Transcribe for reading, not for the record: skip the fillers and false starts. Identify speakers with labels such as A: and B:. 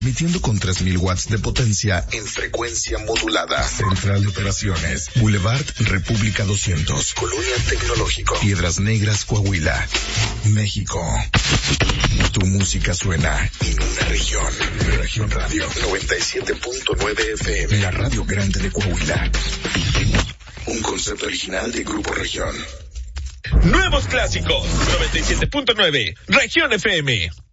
A: Emitiendo con 3000 watts de potencia en frecuencia modulada. Central de Operaciones, Boulevard República 200, Colonia Tecnológico, Piedras Negras, Coahuila, México. Tu música suena en una región. Región Radio 97.9 FM, la radio grande de Coahuila. Un concepto original de Grupo Región.
B: Nuevos clásicos 97.9 Región FM.